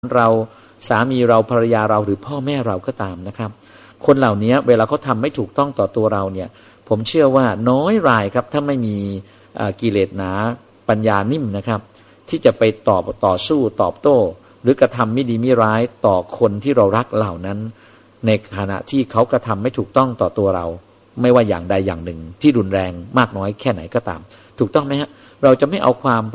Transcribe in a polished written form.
เราสามีเราภรรยาเราหรือพ่อแม่เราก็ตามนะครับคนเหล่านี้เวลาเขาทำไม่ถูกต้องต่อตัวเราเนี่ยผมเชื่อว่าน้อยรายครับถ้าไม่มีกิเลสหนาปัญญานิ่มนะครับที่จะไปต่อสู้ตอบโต้หรือกระทำไม่ดีไม่ร้ายต่อคนที่เรารักเหล่านั้นในขณะที่เขากระทำไม่ถูกต้องต่อตัวเราไม่ว่าอย่างใดอย่างหนึ่งที่รุนแรงมากน้อยแค่ไหนก็ตามถูกต้องไหมฮะเราจะไม่เอาความ